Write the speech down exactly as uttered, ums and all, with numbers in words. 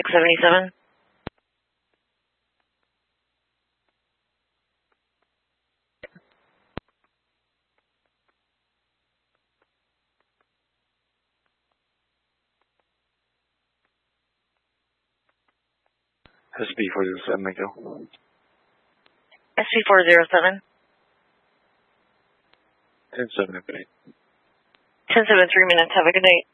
six seventy-seven. S P four zero seven, Echo. S P four zero seven. ten seven, eight. ten seven, three minutes. Have a good night.